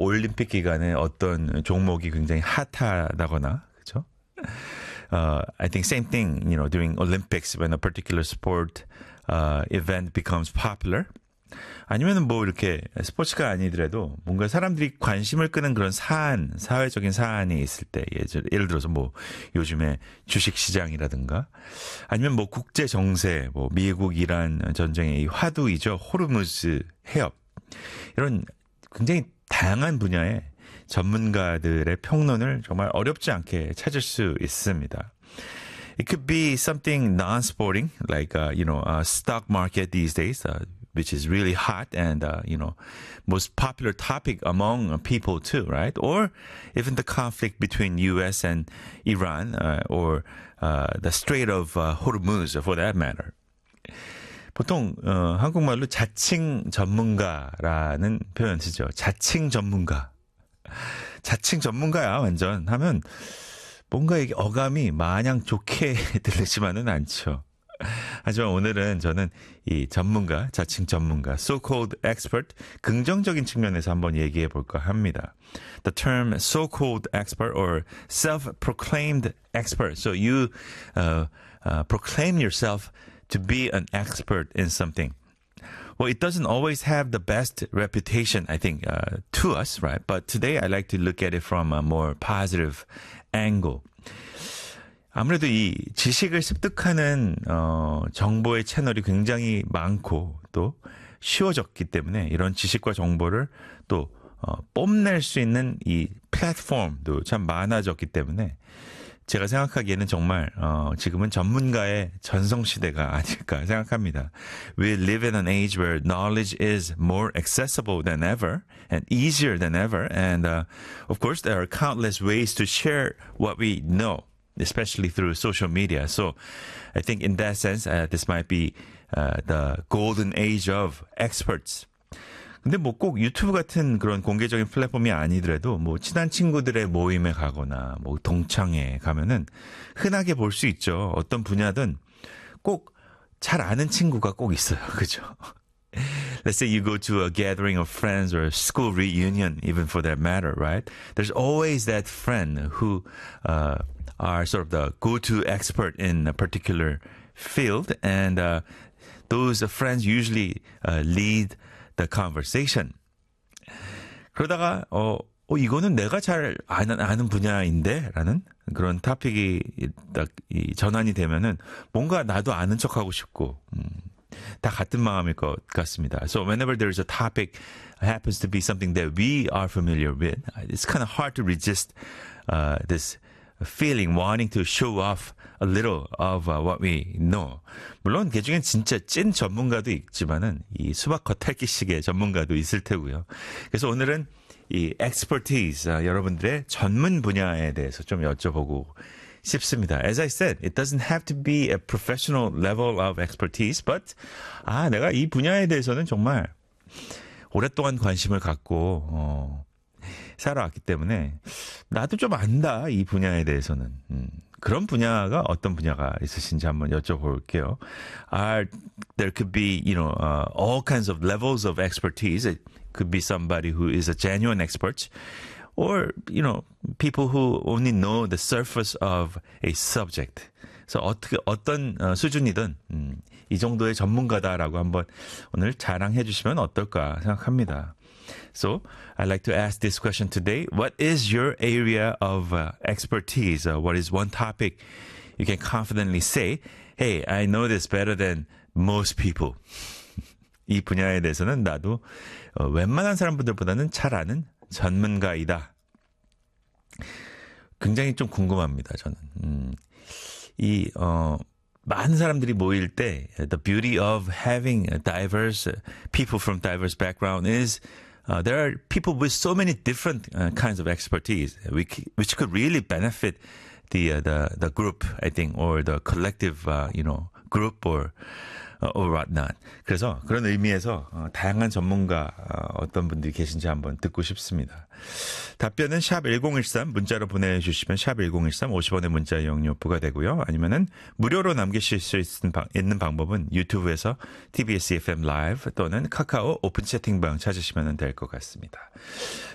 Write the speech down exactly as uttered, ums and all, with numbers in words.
올림픽 기간에 어떤 종목이 굉장히 핫하다거나, 그죠? Uh, I think same thing, you know, during Olympics when a particular sport uh, event becomes popular. 아니면은 뭐 이렇게 스포츠가 아니더라도 뭔가 사람들이 관심을 끄는 그런 사안, 사회적인 사안이 있을 때, 예를 들어서 뭐 요즘에 주식 시장이라든가 아니면 뭐 국제 정세, 뭐 미국 이란 전쟁의 화두이죠. 호르무즈 해협. 이런 굉장히 다양한 분야의 전문가들의 평론을 정말 어렵지 않게 찾을 수 있습니다. It could be something non-sporting, like, uh, you know, uh, stock market these days, uh, which is really hot and, uh, you know, most popular topic among people too, right? Or even the conflict between U S and Iran, uh, or uh, the Strait of uh, Hormuz, for that matter. 보통 어, 한국말로 자칭 전문가라는 표현 쓰죠. 자칭 전문가. 자칭 전문가야 완전 하면 뭔가 이게 어감이 마냥 좋게 들리지만은 않죠. 하지만 오늘은 저는 이 전문가, 자칭 전문가, so-called expert, 긍정적인 측면에서 한번 얘기해 볼까 합니다. The term so-called expert or self-proclaimed expert. So you uh, uh, proclaim yourself to be an expert in something. Well, it doesn't always have the best reputation, I think, uh, to us, right? But today I like to look at it from a more positive angle. 아무래도 이 지식을 습득하는 어, 정보의 채널이 굉장히 많고 또 쉬워졌기 때문에 이런 지식과 정보를 또 어, 뽐낼 수 있는 이 플랫폼도 참 많아졌기 때문에 제가 생각하기에는 정말 어, 지금은 전문가의 전성시대가 아닐까 생각합니다. We live in an age where knowledge is more accessible than ever and easier than ever. And uh, of course, there are countless ways to share what we know, especially through social media. So I think in that sense, uh, this might be uh, the golden age of experts. 근데 뭐 꼭 유튜브 같은 그런 공개적인 플랫폼이 아니더라도 뭐 친한 친구들의 모임에 가거나 뭐 동창회에 가면은 흔하게 볼 수 있죠. 어떤 분야든 꼭 잘 아는 친구가 꼭 있어요. 그죠? Let's say you go to a gathering of friends or a school reunion, even for that matter, right? There's always that friend who uh, are sort of the go-to expert in a particular field, and uh, those friends usually uh, lead the conversation. 그러다가 어, 어 이거는 내가 잘 아는, 아는 분야인데 라는 그런 토픽이 딱 이 전환이 되면은 뭔가 나도 아는 척하고 싶고 음, 다 같은 마음일 것 같습니다. So whenever there's a topic happens to be something that we are familiar with, it's kind of hard to resist uh, this feeling, wanting to show off a little of uh, what we know. 물론 그중엔 진짜 찐 전문가도 있지만은 이 수박 겉핥기식의 전문가도 있을 테고요. 그래서 오늘은 이 expertise, 아, 여러분들의 전문 분야에 대해서 좀 여쭤보고 싶습니다. As I said, it doesn't have to be a professional level of expertise, but 아, 내가 이 분야에 대해서는 정말 오랫동안 관심을 갖고 어, 살아왔기 때문에 나도 좀 안다, 이 분야에 대해서는. 음, 그런 분야가 어떤 분야가 있으신지 한번 여쭤볼게요. Are, there could be, you know, uh, all kinds of levels of expertise. It could be somebody who is a genuine expert, or, you know, people who only know the surface of a subject. 그래서 어떻게, 어떤 어, 수준이든 음, 이 정도의 전문가다라고 한번 오늘 자랑해 주시면 어떨까 생각합니다. So, I'd like to ask this question today. What is your area of uh, expertise? Uh, what is one topic you can confidently say, hey, I know this better than most people. 이 분야에 대해서는 나도 어, 웬만한 사람들보다는 잘 아는 전문가이다. 굉장히 좀 궁금합니다, 저는. 음, 이, 어, 많은 사람들이 모일 때, the beauty of having diverse people from diverse background is Uh, there are people with so many different uh, kinds of expertise, which, which could really benefit the uh, the the group, I think, or the collective, uh, you know, group or uh, or whatnot. 그래서 그런 의미에서 어, 다양한 전문가 어, 어떤 분들이 계신지 한번 듣고 싶습니다. 답변은 샵 일공일삼 문자로 보내주시면 샵 일공일삼 오십 원의 문자 이용료 부과되고요. 아니면은 무료로 남기실 수 있는, 방, 있는 방법은 유튜브에서 티비에스 이에프엠 라이브 또는 카카오 오픈 채팅방 찾으시면 될 것 같습니다.